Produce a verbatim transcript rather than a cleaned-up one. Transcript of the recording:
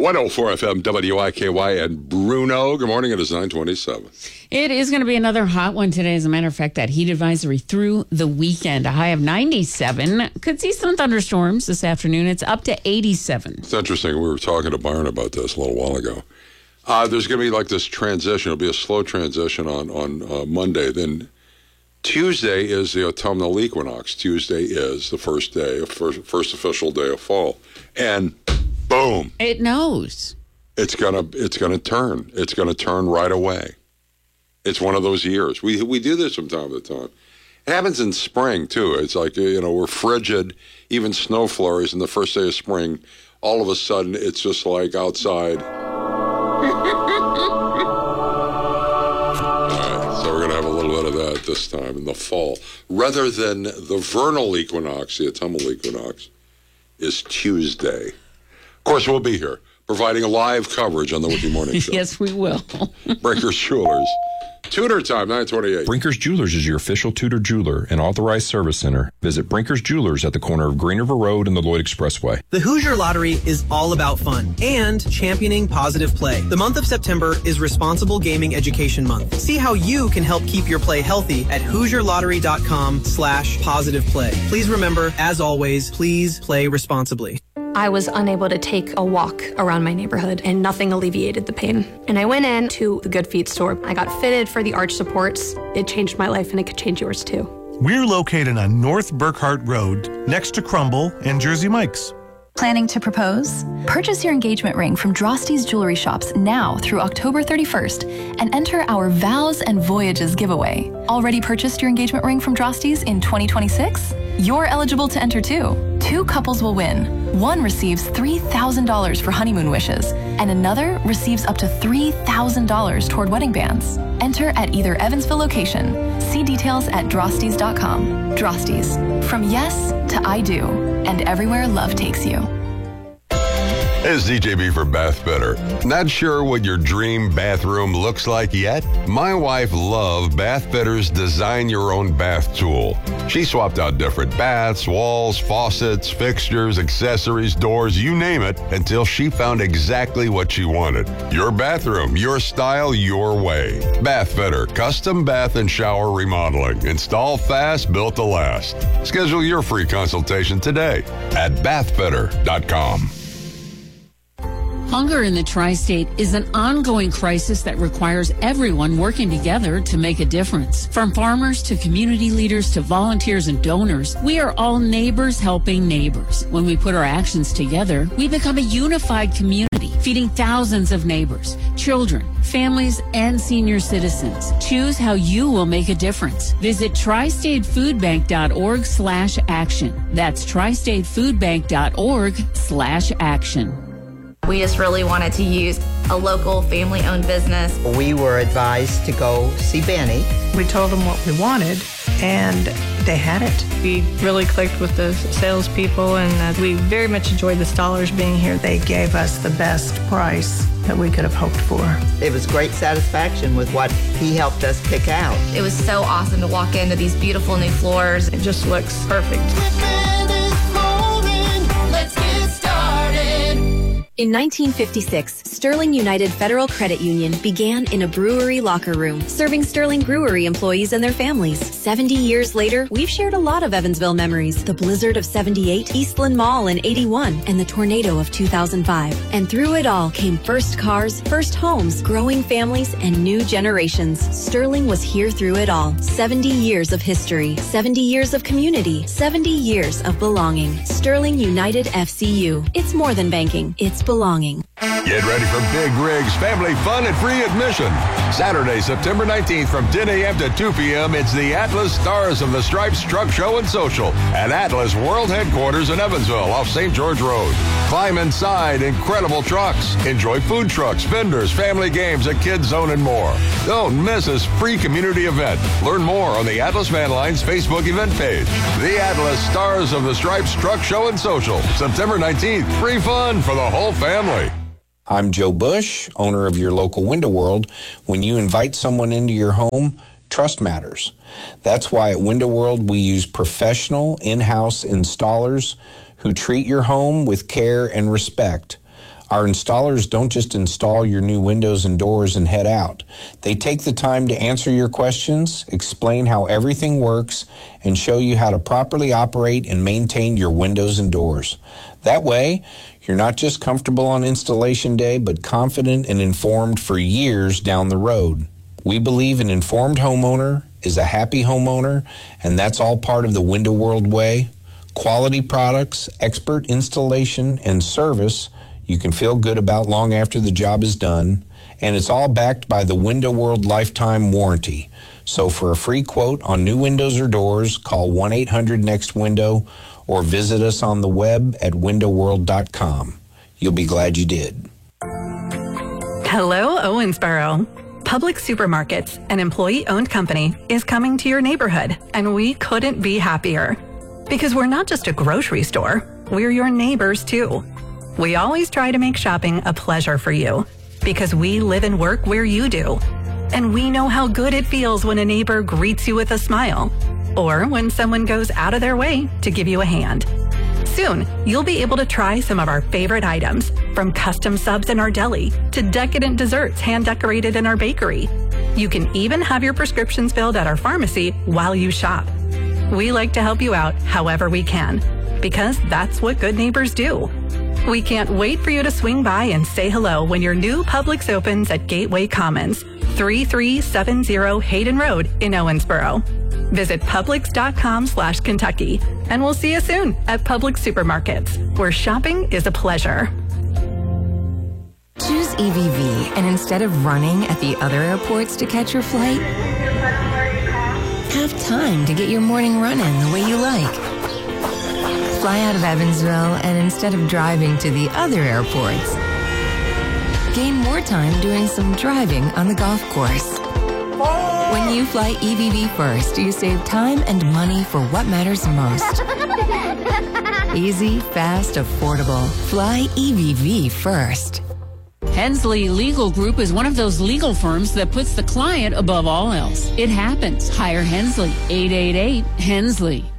one oh four F M W I K Y and Bruno. Good morning. It is nine twenty-seven. It is going to be another hot one today. As a matter of fact, that heat advisory through the weekend. A high of ninety-seven. Could see some thunderstorms this afternoon. It's up to eighty-seven. It's interesting. We were talking to Byron about this a little while ago. Uh, there's going to be like this transition. It'll be a slow transition on, on uh, Monday. Then Tuesday is the autumnal equinox. Tuesday is the first day, of first, first official day of fall. And boom. It knows. It's gonna it's gonna turn. It's gonna turn right away. It's one of those years. We we do this from time to time. It happens in spring too. It's like, you know, we're frigid, even snow flurries, and the first day of spring, all of a sudden it's just like outside. All right, so we're gonna have a little bit of that this time in the fall. Rather than the vernal equinox, the autumnal equinox is Tuesday. Of course, we'll be here, providing live coverage on the Wiki Morning Show. Yes, we will. Brinkers Jewelers. Tudor time, nine twenty-eight. Brinkers Jewelers is your official Tudor jeweler and authorized service center. Visit Brinkers Jewelers at the corner of Green River Road and the Lloyd Expressway. The Hoosier Lottery is all about fun and championing positive play. The month of September is Responsible Gaming Education Month. See how you can help keep your play healthy at HoosierLottery.com slash positive play. Please remember, as always, please play responsibly. I was unable to take a walk around my neighborhood, and nothing alleviated the pain. And I went in to the Good Feet store. I got fitted for the arch supports. It changed my life, and it could change yours too. We're located on North Burkhart Road, next to Crumble and Jersey Mike's. Planning to propose? Purchase your engagement ring from Drosty's Jewelry Shops now through October thirty-first and enter our Vows and Voyages giveaway. Already purchased your engagement ring from Drosty's in twenty twenty-six? You're eligible to enter too. Two couples will win. One receives three thousand dollars for honeymoon wishes, and another receives up to three thousand dollars toward wedding bands. Enter at either Evansville location. See details at drostys dot com. Drosty's. From yes to I do, and everywhere love takes you. It's D J B for Bath Better. Not sure what your dream bathroom looks like yet? My wife loved Bath Better's Design Your Own Bath tool. She swapped out different baths, walls, faucets, fixtures, accessories, doors, you name it, until she found exactly what she wanted. Your bathroom, your style, your way. Bath Better, custom bath and shower remodeling. Install fast, built to last. Schedule your free consultation today at bath better dot com. Hunger in the tri-state is an ongoing crisis that requires everyone working together to make a difference. From farmers to community leaders to volunteers and donors, we are all neighbors helping neighbors. When we put our actions together, we become a unified community, feeding thousands of neighbors, children, families, and senior citizens. Choose how you will make a difference. Visit tristatefoodbank.org slash action. That's tristatefoodbank.org slash action. We just really wanted to use a local family-owned business. We were advised to go see Benny. We told them what we wanted, and they had it. We really clicked with the salespeople, and uh, we very much enjoyed the Stollers being here. They gave us the best price that we could have hoped for. It was great satisfaction with what he helped us pick out. It was so awesome to walk into these beautiful new floors. It just looks perfect. In nineteen fifty-six, Sterling United Federal Credit Union began in a brewery locker room, serving Sterling Brewery employees and their families. seventy years later, we've shared a lot of Evansville memories. The blizzard of seventy-eight, Eastland Mall in eighty-one, and the tornado of two thousand five. And through it all came first cars, first homes, growing families, and new generations. Sterling was here through it all. seventy years of history, seventy years of community, seventy years of belonging. Sterling United F C U. It's more than banking. It's belonging. Get ready for Big Rigs Family Fun and Free Admission. Saturday, September nineteenth from ten a.m. to two p.m. It's the Atlas Stars of the Stripes Truck Show and Social at Atlas World Headquarters in Evansville off Saint George Road. Climb inside incredible trucks. Enjoy food trucks, vendors, family games, a kids zone, and more. Don't miss this free community event. Learn more on the Atlas Van Lines Facebook event page. The Atlas Stars of the Stripes Truck Show and Social, September nineteenth. Free fun for the whole family. I'm Joe Bush, owner of your local Window World. When you invite someone into your home, trust matters. That's why at Window World we use professional in-house installers who treat your home with care and respect. Our installers don't just install your new windows and doors and head out. They take the time to answer your questions, explain how everything works, and show you how to properly operate and maintain your windows and doors. That way, you're not just comfortable on installation day, but confident and informed for years down the road. We believe an informed homeowner is a happy homeowner, and that's all part of the Window World way. Quality products, expert installation, and service you can feel good about long after the job is done, and it's all backed by the Window World lifetime warranty. So for a free quote on new windows or doors, call one eight hundred next window or visit us on the web at window world dot com. You'll be glad you did. Hello, Owensboro. Public Supermarkets, an employee-owned company, is coming to your neighborhood, and we couldn't be happier. Because we're not just a grocery store, we're your neighbors too. We always try to make shopping a pleasure for you, because we live and work where you do. And we know how good it feels when a neighbor greets you with a smile, or when someone goes out of their way to give you a hand. Soon, you'll be able to try some of our favorite items, from custom subs in our deli to decadent desserts hand-decorated in our bakery. You can even have your prescriptions filled at our pharmacy while you shop. We like to help you out however we can, because that's what good neighbors do. We can't wait for you to swing by and say hello when your new Publix opens at Gateway Commons, thirty-three seventy Hayden Road in Owensboro. Visit Publix.com slash Kentucky, and we'll see you soon at Publix Supermarkets, where shopping is a pleasure. Choose E V V, and instead of running at the other airports to catch your flight, have time to get your morning run in the way you like. Fly out of Evansville, and instead of driving to the other airports, gain more time doing some driving on the golf course. When you fly E V V first, you save time and money for what matters most. Easy, fast, affordable. Fly E V V first. Hensley Legal Group is one of those legal firms that puts the client above all else. It happens. Hire Hensley. eight eight eight Hensley.